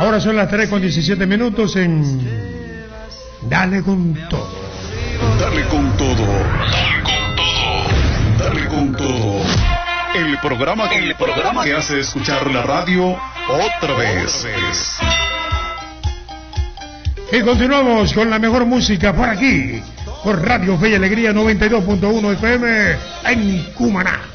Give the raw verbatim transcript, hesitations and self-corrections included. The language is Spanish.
Ahora son las tres con diecisiete minutos en Dale con Todo. Dale con todo. Dale con todo. Dale con todo. El programa, el programa que hace escuchar la radio otra vez. Y continuamos con la mejor música por aquí, por Radio Fe y Alegría noventa y dos punto uno F M en Cumaná.